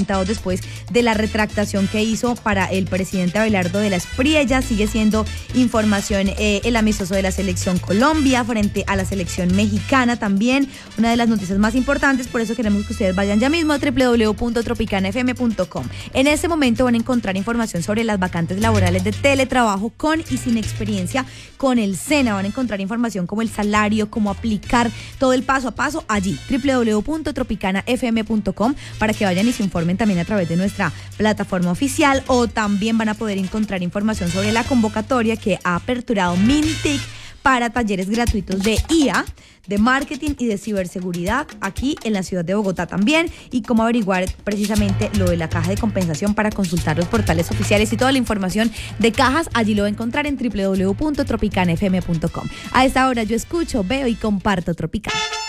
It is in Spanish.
presentados después de la retractación que hizo para el presidente Abelardo de la Espriella. Sigue siendo información el amistoso de la selección Colombia frente a la selección mexicana también. Una de las noticias más importantes, por eso queremos que ustedes vayan ya mismo a www.tropicanafm.com. En este momento van a encontrar información sobre las vacantes laborales de teletrabajo con y sin experiencia con el SENA. Van a encontrar información como el salario, cómo aplicar, todo el paso a paso allí, www.tropicanafm.com, para que vayan y se informen también a través de nuestra plataforma oficial, o también van a poder encontrar información sobre la convocatoria que ha aperturado Mintic para talleres gratuitos de IA, de marketing y de ciberseguridad aquí en la ciudad de Bogotá también, y cómo averiguar precisamente lo de la caja de compensación para consultar los portales oficiales y toda la información de cajas. Allí lo va a encontrar en www.tropicanafm.com. A esta hora yo escucho, veo y comparto Tropicana.